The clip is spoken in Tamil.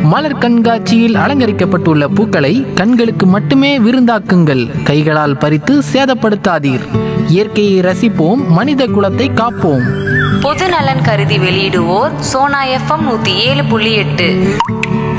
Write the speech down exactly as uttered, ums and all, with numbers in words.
மலர் கண்காட்சியில் அலங்கரிக்கப்பட்டுள்ள பூக்களை கண்களுக்கு மட்டுமே விருந்தாக்குங்கள். கைகளால் பறித்து சேதப்படுத்தாதீர். இயற்கையை ரசிப்போம், மனித குலத்தை காப்போம். பொது நலன் கருதி வெளியிடுவோர் சோனா எஃப்எம் நூத்தி ஏழு புள்ளி எட்டு.